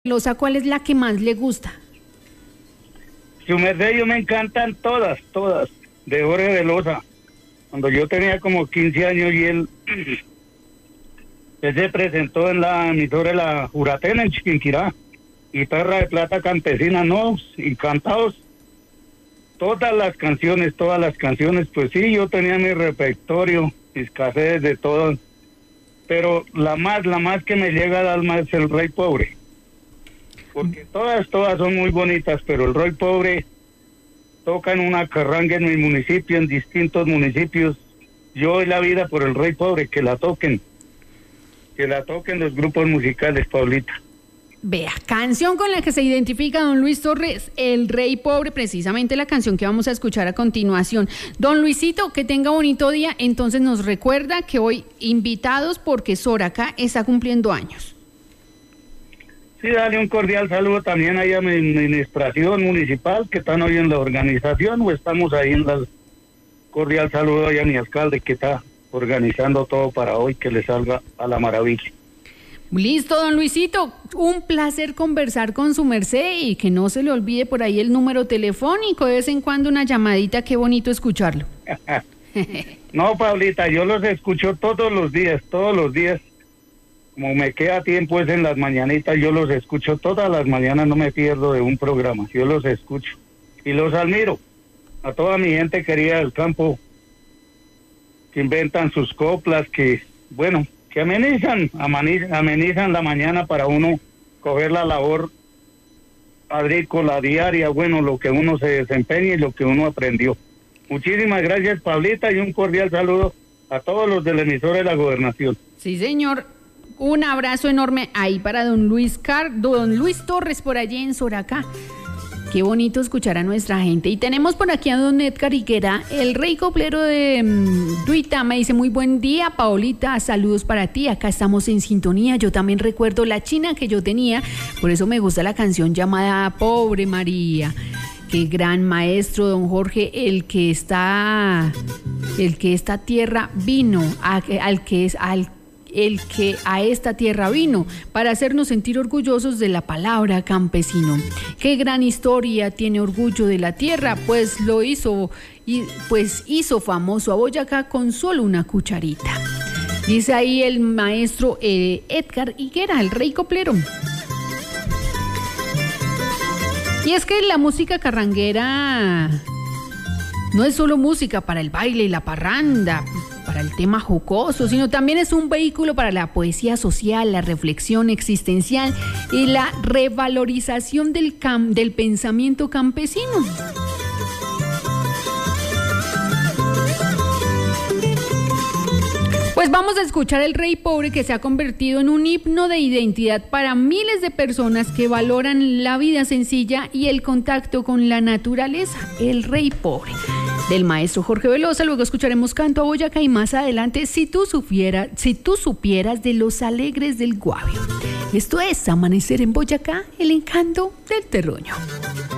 Velosa, ¿cuál es la que más le gusta? Su merced, yo me encantan todas, de Jorge Velosa. Cuando yo tenía como 15 años y él se presentó en la emisora de la Juratena en Chiquinquirá, Guitarra de Plata Campesina, no, encantados. Todas las canciones, pues sí, yo tenía mi repertorio, mis cassettes de todas, pero la más que me llega al alma es El Rey Pobre. Porque todas son muy bonitas, pero El Rey Pobre toca en una carranga en mi municipio, en distintos municipios. Yo doy la vida por El Rey Pobre, que la toquen los grupos musicales, Paulita. Vea, canción con la que se identifica don Luis Torres, El Rey Pobre, precisamente la canción que vamos a escuchar a continuación. Don Luisito, que tenga bonito día. Entonces nos recuerda que hoy invitados porque Soracá está cumpliendo años. Sí, dale un cordial saludo también ahí a mi administración municipal, que están hoy en la organización, o estamos ahí en la... Cordial saludo ahí a mi alcalde, que está organizando todo para hoy, que le salga a la maravilla. Listo, don Luisito, un placer conversar con su merced y que no se le olvide por ahí el número telefónico, de vez en cuando una llamadita, qué bonito escucharlo. No, Paulita, yo los escucho todos los días, como me queda tiempo es en las mañanitas, yo los escucho todas las mañanas, no me pierdo de un programa, yo los escucho y los admiro, a toda mi gente querida del campo, que inventan sus coplas, que bueno, que amenizan la mañana para uno coger la labor agrícola diaria, bueno, lo que uno se desempeña y lo que uno aprendió. Muchísimas gracias, Pablita, y un cordial saludo a todos los del emisor de la Gobernación. Sí, señor. Un abrazo enorme ahí para don Luis Torres por allí en Soracá. Qué bonito escuchar a nuestra gente. Y tenemos por aquí a don Edgar Higuera, el rey coplero de Duita. Me dice, muy buen día, Paolita, saludos para ti. Acá estamos en sintonía. Yo también recuerdo la china que yo tenía. Por eso me gusta la canción llamada Pobre María. Qué gran maestro, don Jorge, el que esta tierra vino, el que a esta tierra vino para hacernos sentir orgullosos de la palabra campesino. Qué gran historia, tiene orgullo de la tierra, pues hizo famoso a Boyacá con solo una cucharita. Dice ahí el maestro Edgar Higuera, el rey coplero. Y es que la música carranguera no es solo música para el baile y la parranda, para el tema jocoso, sino también es un vehículo para la poesía social, la reflexión existencial y la revalorización del pensamiento campesino. Pues vamos a escuchar El Rey Pobre, que se ha convertido en un himno de identidad para miles de personas que valoran la vida sencilla y el contacto con la naturaleza. El Rey Pobre, del maestro Jorge Velosa. Luego escucharemos Canto a Boyacá y más adelante Si tú supieras de los alegres del Guavio. Esto es Amanecer en Boyacá, el encanto del terruño.